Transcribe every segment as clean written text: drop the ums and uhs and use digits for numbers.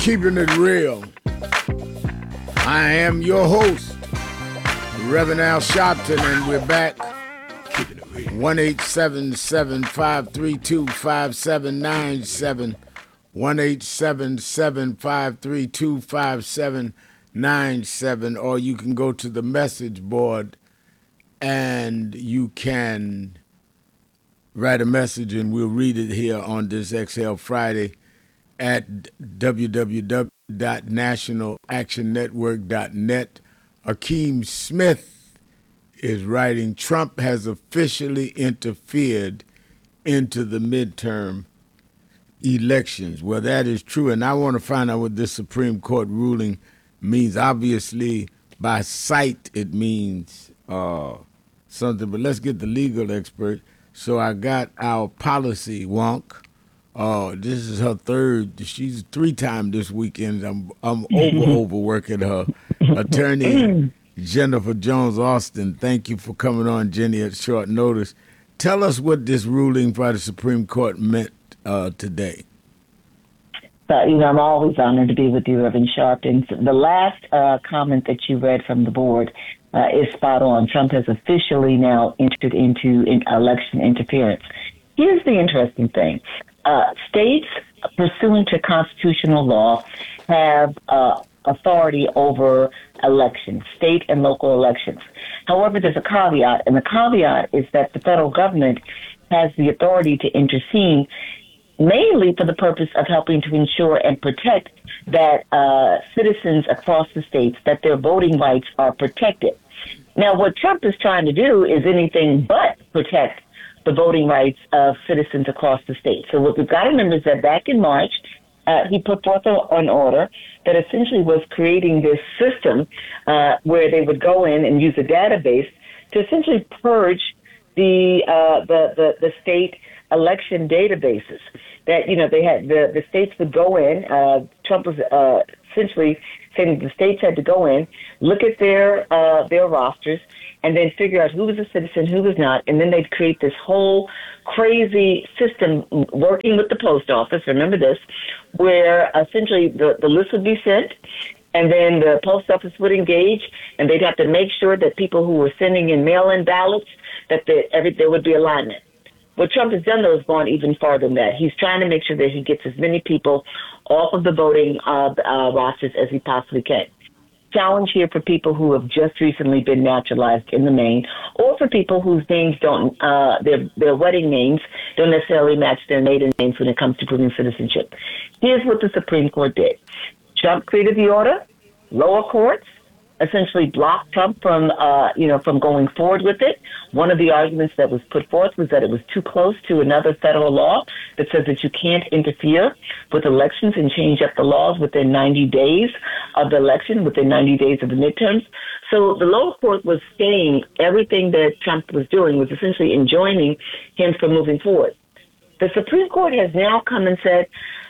Keeping it real. I am your host, Reverend Al Sharpton, and we're back. 1-877-532-5797. 1-877-532-5797. Or you can go to the message board and you can write a message and we'll read it here on this XL Friday at www.nationalactionnetwork.net. Akeem Smith is writing, Trump has officially interfered into the midterm elections. Well, that is true, and I want to find out what this Supreme Court ruling means. Obviously, by sight, it means something, but let's get the legal expert. So I got our policy wonk. Oh, this is her third. She's 3-time this weekend. I'm overworking her. Attorney Jennifer Jones Austin. Thank you for coming on, Jenny, at short notice. Tell us what this ruling by the Supreme Court meant today. I'm always honored to be with you, Reverend Sharpton. The last comment that you read from the board is spot on. Trump has officially now entered into election interference. Here's the interesting thing. States, pursuant to constitutional law, have authority over elections, state and local elections. However, there's a caveat, and the caveat is that the federal government has the authority to intervene mainly for the purpose of helping to ensure and protect that citizens across the states, that their voting rights are protected. Now, what Trump is trying to do is anything but protect the voting rights of citizens across the state. So what we've got to remember is that back in March, he put forth an order that essentially was creating this system where they would go in and use a database to essentially purge the state election databases. That, they had the states would go in. Trump was essentially saying the states had to go in, look at their rosters, and then figure out who was a citizen, who was not, and then they'd create this whole crazy system working with the post office, remember this, where essentially the list would be sent, and then the post office would engage, and they'd have to make sure that people who were sending in mail-in ballots, that there would be alignment. What Trump has done, though, is gone even farther than that. He's trying to make sure that he gets as many people off of the voting rosters as he possibly can. Challenge here for people who have just recently been naturalized in the main, or for people whose names don't, their wedding names don't necessarily match their maiden names when it comes to proving citizenship. Here's what the Supreme Court did. Trump created the order. Lower courts essentially blocked Trump from going forward with it. One of the arguments that was put forth was that it was too close to another federal law that says that you can't interfere with elections and change up the laws within 90 days of the election, within 90 days of the midterms. So the lower court was saying everything that Trump was doing was essentially enjoining him from moving forward. The Supreme Court has now come and said,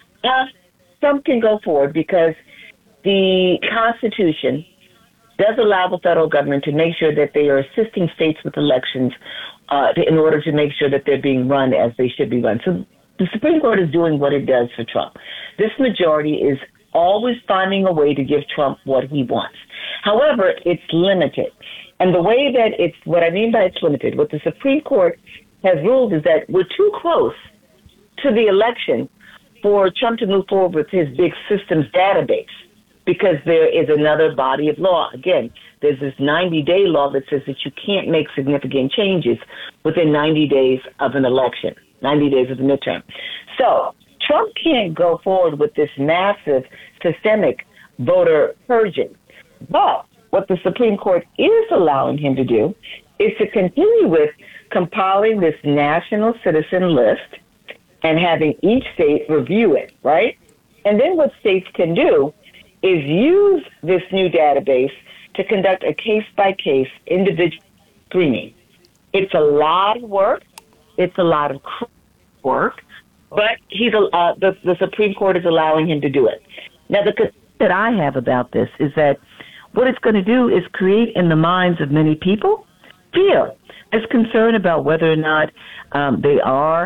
Trump can go forward because the Constitution does allow the federal government to make sure that they are assisting states with elections in order to make sure that they're being run as they should be run. So the Supreme Court is doing what it does for Trump. This majority is always finding a way to give Trump what he wants. However, it's limited. And the way that what I mean by it's limited, what the Supreme Court has ruled is that we're too close to the election for Trump to move forward with his big systems database, because there is another body of law. Again, there's this 90-day law that says that you can't make significant changes within 90 days of an election, 90 days of the midterm. So Trump can't go forward with this massive systemic voter purging. But what the Supreme Court is allowing him to do is to continue with compiling this national citizen list and having each state review it, right? And then what states can do is use this new database to conduct a case-by-case individual screening. It's a lot of work. It's a lot of work, but the Supreme Court is allowing him to do it. Now, the concern that I have about this is that what it's going to do is create in the minds of many people fear. There's concern about whether or not they are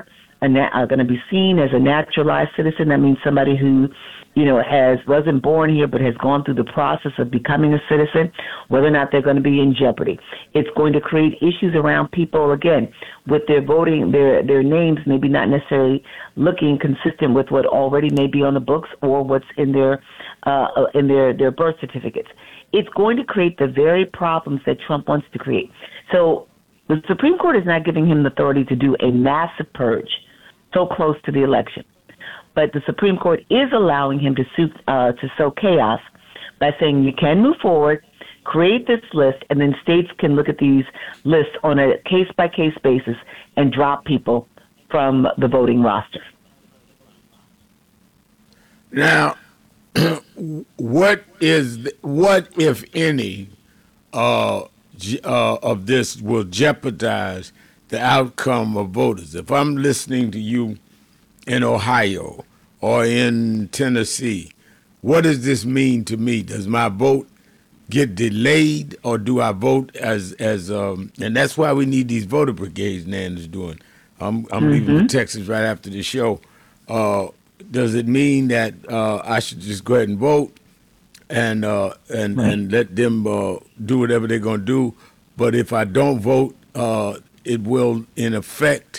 are going to be seen as a naturalized citizen. That means somebody who, wasn't born here but has gone through the process of becoming a citizen, whether or not they're going to be in jeopardy. It's going to create issues around people, again, with their voting, their names maybe not necessarily looking consistent with what already may be on the books or what's in their birth certificates. It's going to create the very problems that Trump wants to create. So the Supreme Court is not giving him the authority to do a massive purge so close to the election. But the Supreme Court is allowing him to sow chaos by saying you can move forward, create this list, and then states can look at these lists on a case-by-case basis and drop people from the voting roster. Now, what if any, of this will jeopardize the outcome of voters? If I'm listening to you in Ohio or in Tennessee, what does this mean to me? Does my vote get delayed, or do I vote as and that's why we need these voter brigades Nan is doing. I'm leaving to Texas right after the show. Does it mean that I should just go ahead and vote and let them do whatever they're going to do? But if I don't vote, it will, in effect,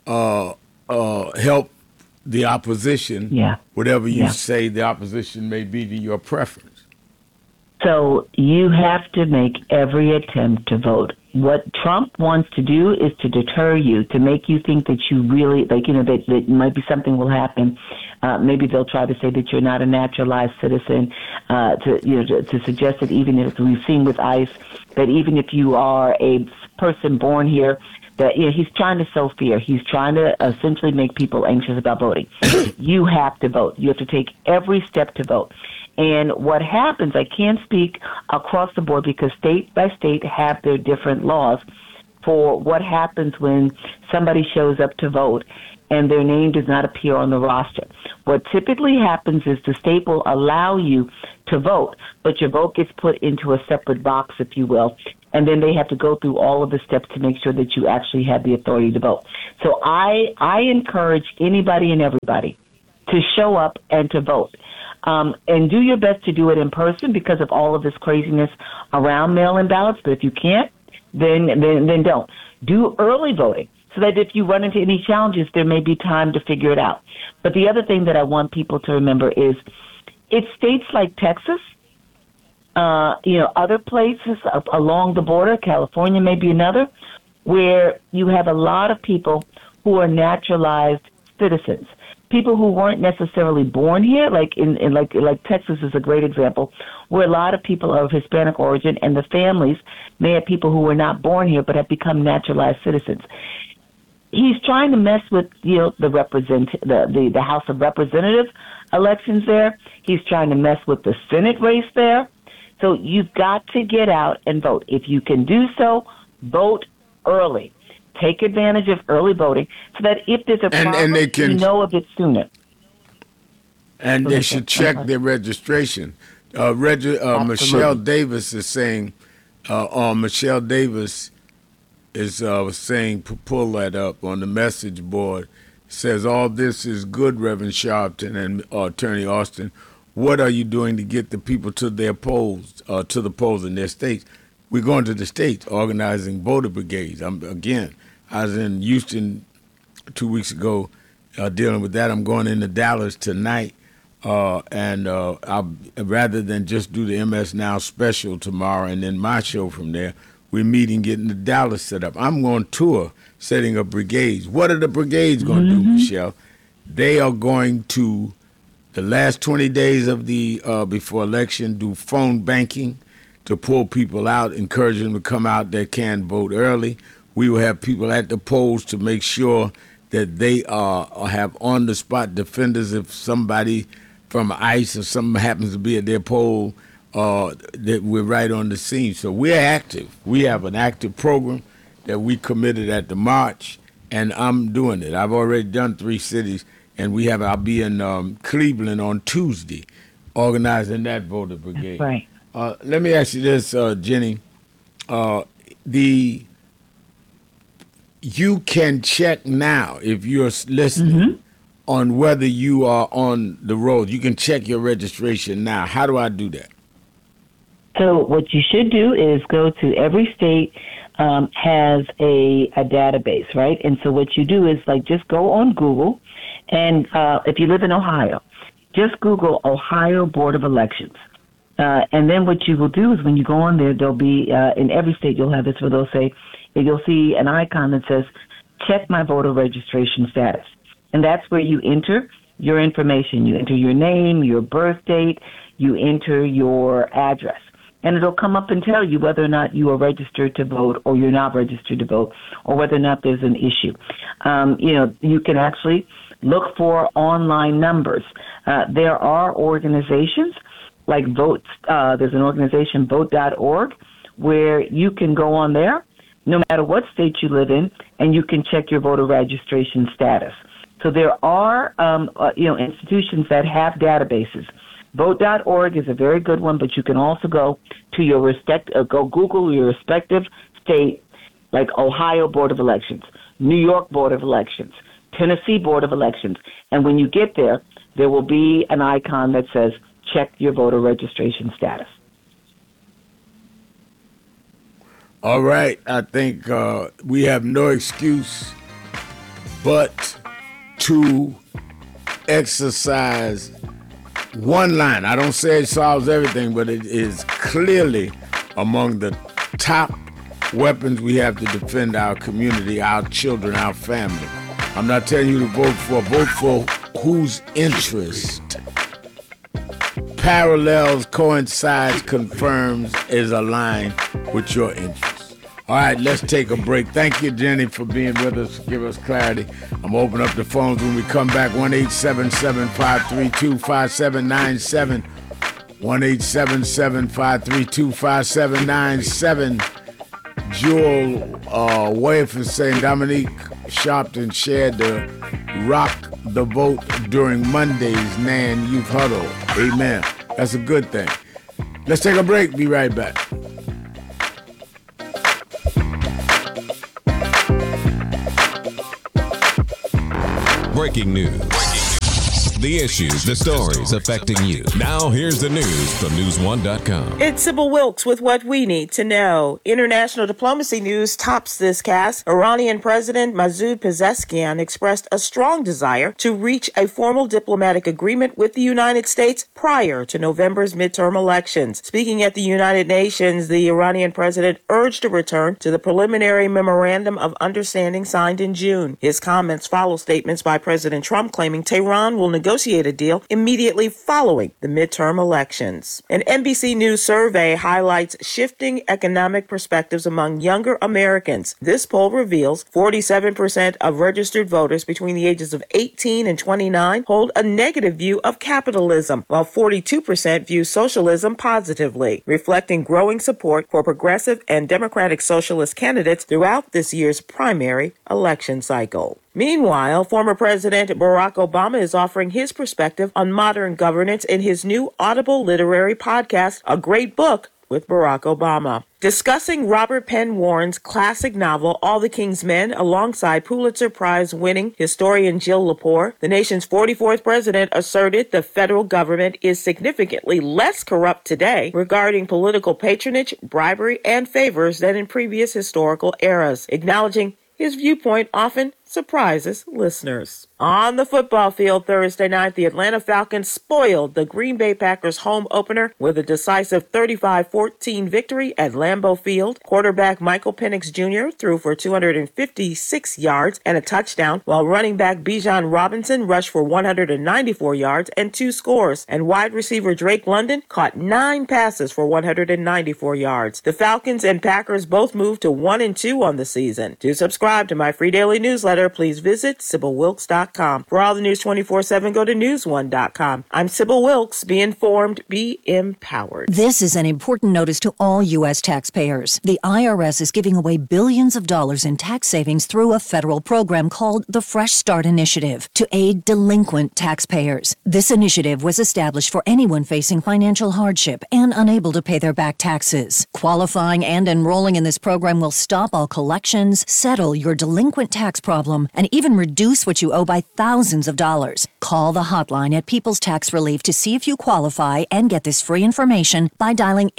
help the opposition, whatever you say the opposition may be to your preference. So you have to make every attempt to vote. What Trump wants to do is to deter you, to make you think that you really, that might be something will happen. Maybe they'll try to say that you're not a naturalized citizen, to suggest that even if we've seen with ICE, that even if you are a person born here, that he's trying to sow fear. He's trying to essentially make people anxious about voting. You have to vote. You have to take every step to vote. And what happens, I can't speak across the board because state by state have their different laws for what happens when somebody shows up to vote and their name does not appear on the roster. What typically happens is the state will allow you to vote, but your vote gets put into a separate box, if you will, and then they have to go through all of the steps to make sure that you actually have the authority to vote. So I encourage anybody and everybody to show up and to vote. And do your best to do it in person because of all of this craziness around mail-in ballots. But if you can't, then don't. Do early voting so that if you run into any challenges, there may be time to figure it out. But the other thing that I want people to remember is it's states like Texas, other places along the border, California may be another, where you have a lot of people who are naturalized citizens. People who weren't necessarily born here, like Texas is a great example, where a lot of people are of Hispanic origin, and the families may have people who were not born here but have become naturalized citizens. He's trying to mess with the House of Representatives elections there. He's trying to mess with the Senate race there. So you've got to get out and vote. If you can do so, vote early. Take advantage of early voting so that if there's a problem, you know of it sooner. And they should check their registration. Michelle Davis is saying, Michelle Davis is saying, pull that up on the message board, says, all this is good, Reverend Sharpton and Attorney Austin. What are you doing to get the people to their polls, to the polls in their states? We're going to the states, organizing voter brigades. I was in Houston 2 weeks ago dealing with that. I'm going into Dallas tonight, and I'll, rather than just do the MS Now special tomorrow and then my show from there, we're meeting, getting the Dallas set up. I'm going to tour, setting up brigades. What are the brigades going to do, Michelle? They are going to, the last 20 days of the before election, do phone banking to pull people out, encourage them to come out that can vote early. We will have people at the polls to make sure that they have on-the-spot defenders if somebody from ICE or something happens to be at their poll, that we're right on the scene. So we're active. We have an active program that we committed at the march, and I'm doing it. I've already done 3 cities, and I'll be in Cleveland on Tuesday organizing that voter brigade. Right. Let me ask you this, Jenny. you can check now if you're listening on whether you are on the road. You can check your registration now. How do I do that? So what you should do is go to every state has a database, right? And so what you do is like just go on Google, and if you live in Ohio, just Google Ohio Board of Elections. And then what you will do is when you go on there, there'll be, in every state you'll have this where they'll say, you'll see an icon that says, check my voter registration status. And that's where you enter your information. You enter your name, your birth date, you enter your address. And it'll come up and tell you whether or not you are registered to vote or you're not registered to vote, or whether or not there's an issue. You can actually look for online numbers. There are organizations like Vote. There's an organization, vote.org, where you can go on there, no matter what state you live in, and you can check your voter registration status. So there are, institutions that have databases. Vote.org is a very good one, but you can also go to your go Google your respective state, like Ohio Board of Elections, New York Board of Elections, Tennessee Board of Elections. And when you get there, there will be an icon that says, check your voter registration status. All right. I think we have no excuse but to exercise one line. I don't say it solves everything, but it is clearly among the top weapons we have to defend our community, our children, our family. I'm not telling you to vote for whose interest parallels, coincides, confirms, is aligned with your interests. All right, let's take a break. Thank you, Jenny, for being with us. Give us clarity. I'm going to open up the phones when we come back. 1-877-532-5797. 1-877-532-5797. Jewel Waif is saying Dominique Sharpton shared the Rock the Vote during Monday's NAN Youth Huddle. Amen. That's a good thing. Let's take a break. Be right back. Breaking news. The issues, the stories affecting you. Now here's the news from News1.com. It's Sybil Wilkes with what we need to know. International diplomacy news tops this cast. Iranian President Masoud Pezeshkian expressed a strong desire to reach a formal diplomatic agreement with the United States prior to November's midterm elections. Speaking at the United Nations, the Iranian president urged a return to the preliminary memorandum of understanding signed in June. His comments follow statements by President Trump claiming Tehran will negotiate a deal immediately following the midterm elections. An NBC News survey highlights shifting economic perspectives among younger Americans. This poll reveals 47% of registered voters between the ages of 18 and 29 hold a negative view of capitalism, while 42% view socialism positively, reflecting growing support for progressive and democratic socialist candidates throughout this year's primary election cycle. Meanwhile, former President Barack Obama is offering his perspective on modern governance in his new Audible literary podcast, A Great Book with Barack Obama. Discussing Robert Penn Warren's classic novel, All the King's Men, alongside Pulitzer Prize-winning historian Jill Lepore, the nation's 44th president asserted the federal government is significantly less corrupt today regarding political patronage, bribery, and favors than in previous historical eras, acknowledging his viewpoint often surprises listeners. On the football field Thursday night, the Atlanta Falcons spoiled the Green Bay Packers home opener with a decisive 35-14 victory at Lambeau Field. Quarterback Michael Penix Jr. threw for 256 yards and a touchdown, while running back Bijan Robinson rushed for 194 yards and 2 scores, and wide receiver Drake London caught 9 passes for 194 yards. The Falcons and Packers both moved to 1-2 on the season. To subscribe to my free daily newsletter, newsletter, please visit SybillWilkes.com. For all the news 24/7, go to newsone.com. I'm Sybil Wilkes. Be informed, be empowered. This is an important notice to all U.S. taxpayers. The IRS is giving away billions of dollars in tax savings through a federal program called the Fresh Start Initiative to aid delinquent taxpayers. This initiative was established for anyone facing financial hardship and unable to pay their back taxes. Qualifying and enrolling in this program will stop all collections, settle your delinquent tax problem, and even reduce what you owe by thousands of dollars. Call the hotline at People's Tax Relief to see if you qualify and get this free information by dialing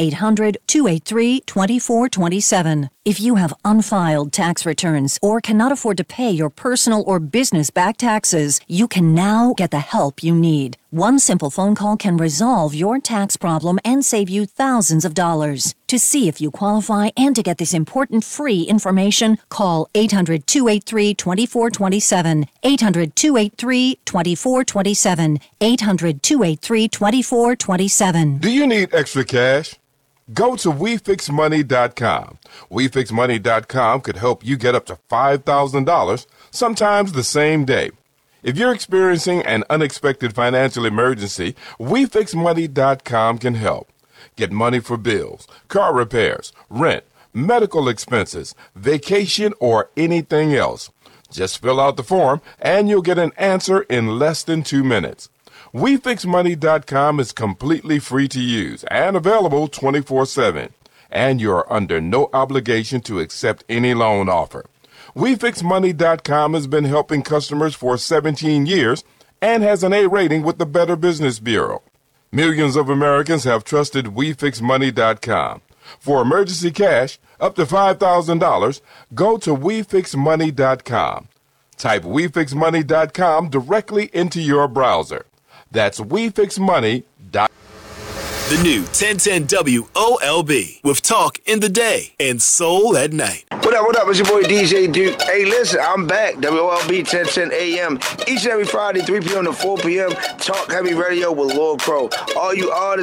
800-283-2427. If you have unfiled tax returns or cannot afford to pay your personal or business back taxes, you can now get the help you need. One simple phone call can resolve your tax problem and save you thousands of dollars. To see if you qualify and to get this important free information, call 800-283-2427, 800-283-2427, 800-283-2427. Do you need extra cash? Go to WeFixMoney.com. WeFixMoney.com could help you get up to $5,000, sometimes the same day. If you're experiencing an unexpected financial emergency, WeFixMoney.com can help. Get money for bills, car repairs, rent, medical expenses, vacation, or anything else. Just fill out the form and you'll get an answer in less than 2 minutes. WeFixMoney.com is completely free to use and available 24/7. And you're under no obligation to accept any loan offer. WeFixMoney.com has been helping customers for 17 years and has an A rating with the Better Business Bureau. Millions of Americans have trusted WeFixMoney.com. For emergency cash, up to $5,000, go to WeFixMoney.com. Type WeFixMoney.com directly into your browser. That's WeFixMoney.com. The new 1010 WOLB with talk in the day and soul at night. What up? It's your boy DJ Duke. Hey, listen, I'm back. WOLB 1010 AM. Each and every Friday, 3 p.m. to 4 p.m. Talk Heavy Radio with Lord Crow. All you artists